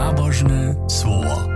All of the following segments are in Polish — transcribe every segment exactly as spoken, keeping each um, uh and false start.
Nabożne słowo.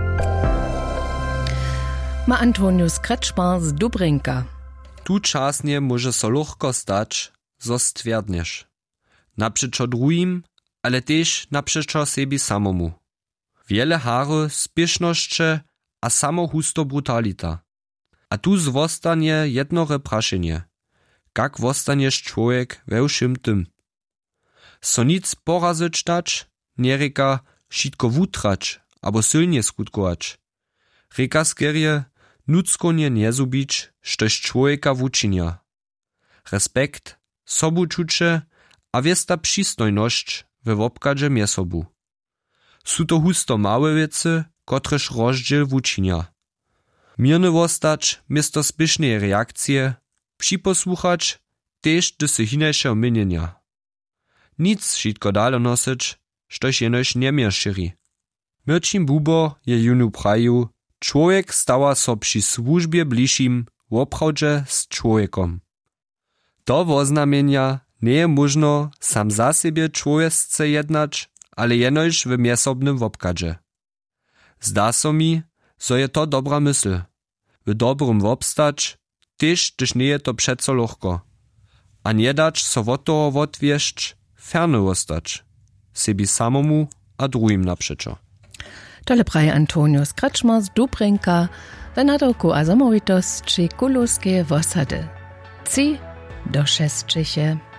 Ma Antonius Kretschmer z Dubrinka. Tu czasnie może so luchko stać, zo stwierdniesz. Naprzeczo drugim, ale też naprzeczo sebi samomu. Wiele hary, spiesznošće a samo husto brutalita. A tu zwostanie jednore praszenie. Jak wostaniesz człowiek we všim tym? So nic porazyć dać, nie reka šitko wutrać, abo silnie skutkować. Reka skerje nuckonie nie zubić, štož człowieka wučinia. Respekt, sobuczucie, a wiesta przystojność we wobkadze miesobu. Su to husto małe wiece, kotreż rozdziel wučinia. Mirny wostać, miesto spiesznej reakcje, připosłuchać, tež do se hinejšeho minienia. Nic šitko dalo nosić, štož jenož niemie širi. Mirčin Bubo je junu praju, człowiek stała so przy służbie bliższym woprawdźe z człowiekom. To woznamienia nie je można sam za siebie człowieczce jednać, ale jenož w miesobnym wopkadźe. Zda so mi, zo je to dobra mysl. W dobrym wopstać, tyż tyż nie je to przeco luchko. A nie dać so od toho wotwieszcz, ferne ostać. Sebi samomu, a drugim naprzeczo. Tole praje Antonius Kretschmer z Dubrinka, w nadruku Azamovitosti Kuluskie Wosady. Ci do šestčiche.